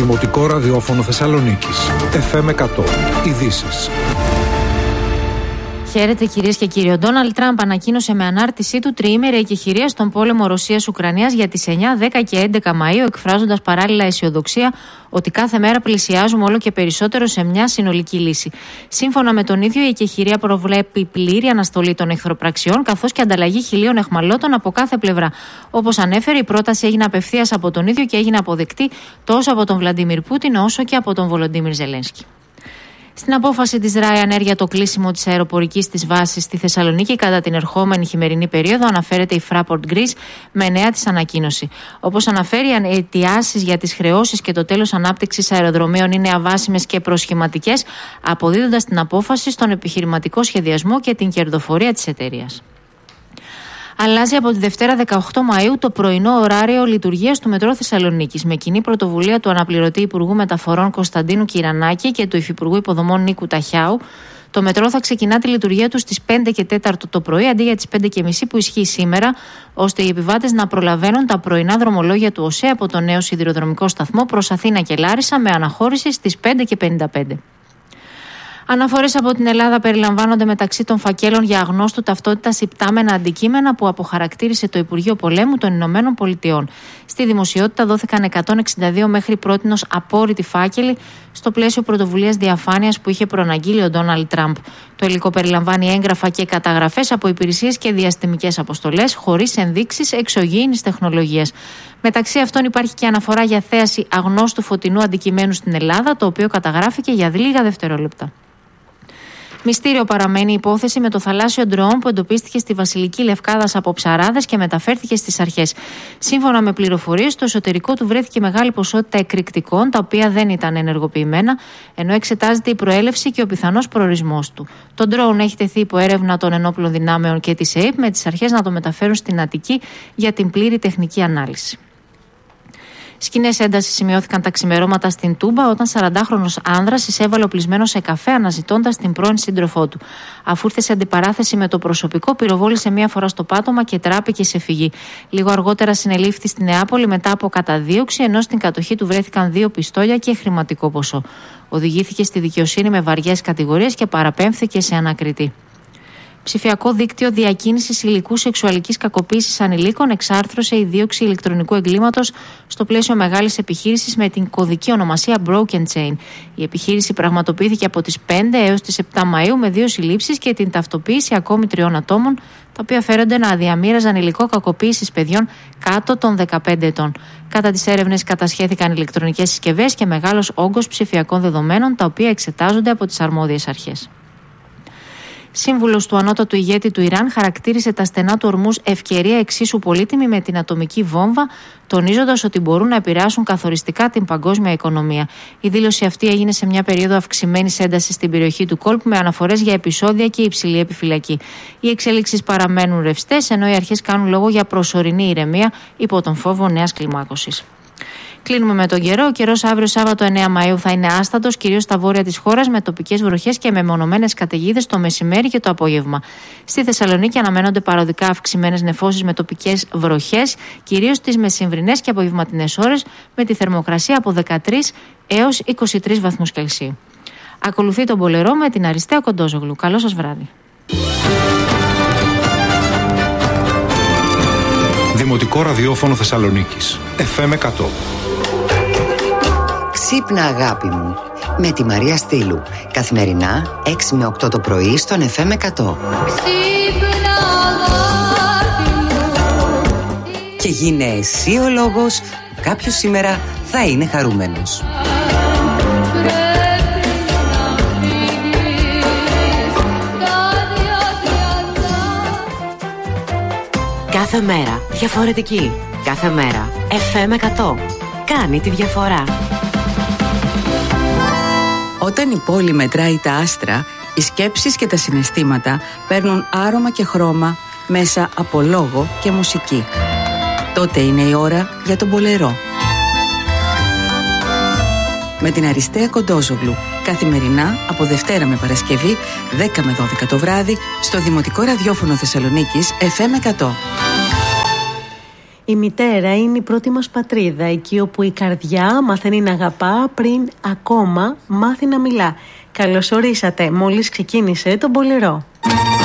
Δημοτικό ραδιόφωνο Θεσσαλονίκης. FM 100. Ειδήσεις. Χαίρετε κυρίες και κύριοι. Ο Ντόναλντ Τραμπ ανακοίνωσε με ανάρτησή του τριήμερη εκεχηρία στον πόλεμο Ρωσίας-Ουκρανίας για τις 9, 10 και 11 Μαΐου, εκφράζοντας παράλληλα αισιοδοξία ότι κάθε μέρα πλησιάζουμε όλο και περισσότερο σε μια συνολική λύση. Σύμφωνα με τον ίδιο, η εκεχηρία προβλέπει πλήρη αναστολή των εχθροπραξιών καθώς και ανταλλαγή 1.000 αιχμαλώτων από κάθε πλευρά. Όπως ανέφερε, η πρόταση έγινε απευθείας από τον ίδιο και έγινε αποδεκτή τόσο από τον Βλαντίμιρ Πούτιν όσο και από τον Βολοντίμιρ Ζελένσκι. Στην απόφαση της Ryanair για το κλείσιμο της αεροπορικής της βάσης στη Θεσσαλονίκη κατά την ερχόμενη χειμερινή περίοδο, αναφέρεται η Fraport Greece με νέα της ανακοίνωση. Όπως αναφέρει, οι αιτιάσεις για τις χρεώσεις και το τέλος ανάπτυξης αεροδρομίων είναι αβάσιμες και προσχηματικές, αποδίδοντας την απόφαση στον επιχειρηματικό σχεδιασμό και την κερδοφορία της εταιρείας. Αλλάζει από τη Δευτέρα 18 Μαΐου το πρωινό ωράριο λειτουργίας του Μετρό Θεσσαλονίκης. Με κοινή πρωτοβουλία του αναπληρωτή Υπουργού Μεταφορών Κωνσταντίνου Κυρανάκη και του Υφυπουργού Υποδομών Νίκου Ταχιάου, το μετρό θα ξεκινά τη λειτουργία του στις 5 και 4 το πρωί αντί για τις 5:30 που ισχύει σήμερα, ώστε οι επιβάτες να προλαβαίνουν τα πρωινά δρομολόγια του ΟΣΕ από το νέο σιδηροδρομικό σταθμό προς Αθήνα και Λάρισα με αναχώρηση στις 5 και 55. Αναφορές από την Ελλάδα περιλαμβάνονται μεταξύ των φακέλων για αγνώστου ταυτότητας υπτάμενα αντικείμενα που αποχαρακτήρισε το Υπουργείο Πολέμου των Ηνωμένων Πολιτειών. Στη δημοσιότητα δόθηκαν 162 μέχρι πρότινος απόρριτοι φάκελοι στο πλαίσιο πρωτοβουλίας διαφάνειας που είχε προαναγγείλει ο Ντόναλντ Τραμπ. Το υλικό περιλαμβάνει έγγραφα και καταγραφές από υπηρεσίες και διαστημικές αποστολές χωρίς ενδείξεις εξωγήινης τεχνολογίας. Μεταξύ αυτών υπάρχει και αναφορά για θέαση αγνώστου φωτεινού αντικειμένου στην Ελλάδα, το οποίο καταγράφηκε για λίγα δευτερόλεπτα. Μυστήριο παραμένει η υπόθεση με το θαλάσσιο ντρόουν που εντοπίστηκε στη Βασιλική Λευκάδας από ψαράδες και μεταφέρθηκε στις αρχές. Σύμφωνα με πληροφορίες, στο εσωτερικό του βρέθηκε μεγάλη ποσότητα εκρηκτικών, τα οποία δεν ήταν ενεργοποιημένα, ενώ εξετάζεται η προέλευση και ο πιθανός προορισμός του. Το ντρόουν έχει τεθεί υπό έρευνα των ενόπλων δυνάμεων και της ΕΕΠ, με τις αρχές να το μεταφέρουν στην Αττική για την πλήρη τεχνική ανάλυση. Σκηνές έντασης σημειώθηκαν τα ξημερώματα στην Τούμπα όταν 40χρονος άνδρας εισέβαλε οπλισμένος σε καφέ αναζητώντας την πρώην σύντροφό του. Αφού ήρθε σε αντιπαράθεση με το προσωπικό, πυροβόλησε μία φορά στο πάτωμα και τράπηκε σε φυγή. Λίγο αργότερα συνελήφθη στη Νεάπολη μετά από καταδίωξη, ενώ στην κατοχή του βρέθηκαν 2 πιστόλια και χρηματικό ποσό. Οδηγήθηκε στη δικαιοσύνη με βαριές κατηγορίες και παραπέμφθηκε σε ανακριτή. Ψηφιακό δίκτυο διακίνησης υλικού σεξουαλικής κακοποίησης ανηλίκων εξάρθρωσε η δίωξη ηλεκτρονικού εγκλήματος στο πλαίσιο μεγάλης επιχείρησης με την κωδική ονομασία Broken Chain. Η επιχείρηση πραγματοποιήθηκε από τις 5 έως τις 7 Μαΐου με 2 συλλήψεις και την ταυτοποίηση ακόμη 3 ατόμων, τα οποία φέρονται να διαμοίραζαν υλικό κακοποίησης παιδιών κάτω των 15 ετών. Κατά τις έρευνες κατασχέθηκαν ηλεκτρονικές συσκευές και μεγάλος όγκος ψηφιακών δεδομένων, τα οποία εξετάζονται από τις αρμόδιες αρχές. Σύμβουλος του ανώτατου ηγέτη του Ιράν χαρακτήρισε τα στενά του Ορμούζ ευκαιρία εξίσου πολύτιμη με την ατομική βόμβα, τονίζοντας ότι μπορούν να επηρεάσουν καθοριστικά την παγκόσμια οικονομία. Η δήλωση αυτή έγινε σε μια περίοδο αυξημένης έντασης στην περιοχή του κόλπου, με αναφορές για επεισόδια και υψηλή επιφυλακή. Οι εξέλιξεις παραμένουν ρευστές, ενώ οι αρχές κάνουν λόγο για προσωρινή ηρεμία υπό τον φόβο νέας κλιμάκωσης. Κλείνουμε με τον καιρό. Ο καιρός αύριο Σάββατο 9 Μαΐου θα είναι άστατος, κυρίως στα βόρεια της χώρας, με τοπικές βροχές και μεμονωμένες καταιγίδες το μεσημέρι και το απόγευμα. Στη Θεσσαλονίκη αναμένονται παροδικά αυξημένες νεφώσεις με τοπικές βροχές, κυρίως τις μεσημβρινές και απογευματινές ώρες, με τη θερμοκρασία από 13 έως 23 βαθμούς Κελσίου. Ακολουθεί τον Μπολερό με την Αριστεία Κοντόζογλου. Καλό σας βράδυ. Δημοτικό ραδιόφωνο Θεσσαλονίκης. FM 100. Ξύπνα αγάπη μου, με τη Μαρία Στήλου. Καθημερινά 6 με 8 το πρωί στον FM 100. Και γίνε εσύ ο λόγος που κάποιος σήμερα θα είναι χαρούμενος. Κάθε μέρα διαφορετική. Κάθε μέρα FM 100. Κάνει τη διαφορά. Όταν η πόλη μετράει τα άστρα, οι σκέψεις και τα συναισθήματα παίρνουν άρωμα και χρώμα μέσα από λόγο και μουσική. Τότε είναι η ώρα για τον Μπολερό. Με την Αριστεία Κοντόζογλου, καθημερινά από Δευτέρα με Παρασκευή, 10 με 12 το βράδυ, στο Δημοτικό Ραδιόφωνο Θεσσαλονίκης FM 100. Η μητέρα είναι η πρώτη μας πατρίδα, εκεί όπου η καρδιά μαθαίνει να αγαπά πριν ακόμα μάθει να μιλά. Καλώς ορίσατε, μόλις ξεκίνησε το Μπολερό.